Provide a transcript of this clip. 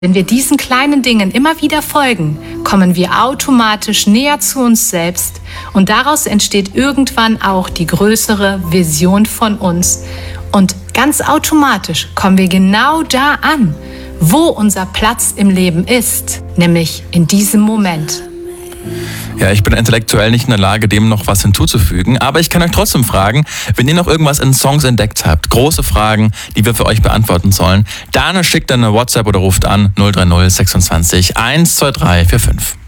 Wenn wir diesen kleinen Dingen immer wieder folgen, kommen wir automatisch näher zu uns selbst und daraus entsteht irgendwann auch die größere Vision von uns. Und ganz automatisch kommen wir genau da an, wo unser Platz im Leben ist, nämlich in diesem Moment. Ja, ich bin intellektuell nicht in der Lage, dem noch was hinzuzufügen, aber ich kann euch trotzdem fragen, wenn ihr noch irgendwas in Songs entdeckt habt, große Fragen, die wir für euch beantworten sollen, dann schickt eine WhatsApp oder ruft an 030 26 123 45.